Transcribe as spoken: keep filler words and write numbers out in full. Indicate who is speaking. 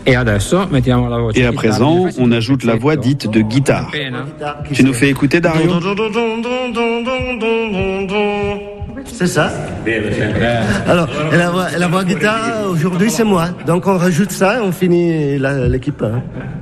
Speaker 1: Et à présent, on ajoute la voix dite de guitare. Tu nous fais écouter, Dario ?
Speaker 2: C'est ça. Alors, et la voix, la voix guitare, aujourd'hui, c'est moi. Donc, on rajoute ça et on finit la, l'équipe. Hein.